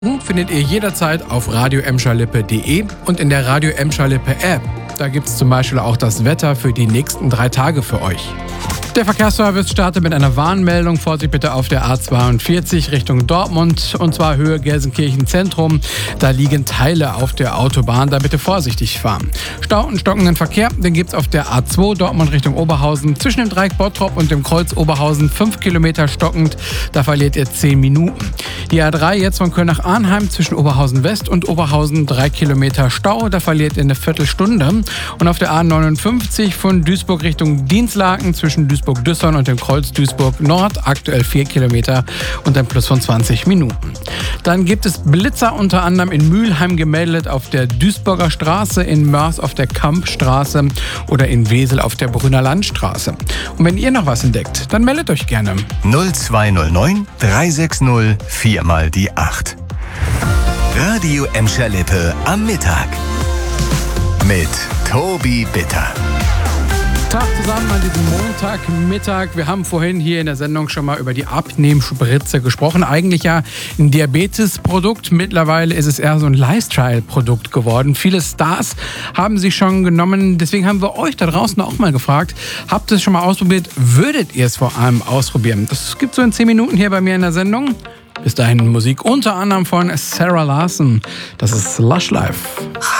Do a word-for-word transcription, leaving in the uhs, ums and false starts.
Findet ihr jederzeit auf radio emscher lippe punkt de und in der Radio Emscher Lippe App. Da gibt es zum Beispiel auch das Wetter für die nächsten drei Tage für euch. Der Verkehrsservice startet mit einer Warnmeldung. Vorsicht bitte auf der A zweiundvierzig Richtung Dortmund, und zwar Höhe Gelsenkirchen Zentrum. Da liegen Teile auf der Autobahn, da bitte vorsichtig fahren. Stau und stockenden Verkehr, den gibt es auf der A zwei Dortmund Richtung Oberhausen. Zwischen dem Dreieck Bottrop und dem Kreuz Oberhausen fünf Kilometer stockend, da verliert ihr zehn Minuten. Die A drei jetzt von Köln nach Arnheim zwischen Oberhausen West und Oberhausen drei Kilometer Stau, da verliert ihr eine Viertelstunde. Und auf der A neunundfünfzig von Duisburg Richtung Dinslaken zwischen Duisburg-Düssern und dem Kreuz Duisburg-Nord aktuell vier Kilometer und ein Plus von zwanzig Minuten. Dann gibt es Blitzer unter anderem in Mülheim gemeldet auf der Duisburger Straße, in Mörs auf der Kampstraße oder in Wesel auf der Brünner Landstraße. Und wenn ihr noch was entdeckt, dann meldet euch gerne. null zwei null neun drei sechs null vier mal die acht. Radio Emscher Lippe am Mittag mit Tobi Bitter. Tag zusammen an diesem Montagmittag. Wir haben vorhin hier in der Sendung schon mal über die Abnehmspritze gesprochen. Eigentlich ja ein Diabetesprodukt. Mittlerweile ist es eher so ein Lifestyle-Produkt geworden. Viele Stars haben sich schon genommen. Deswegen haben wir euch da draußen auch mal gefragt, habt ihr es schon mal ausprobiert? Würdet ihr es vor allem ausprobieren? Das gibt so in zehn Minuten hier bei mir in der Sendung. Bis dahin Musik unter anderem von Sarah Larson. Das ist Lush Life.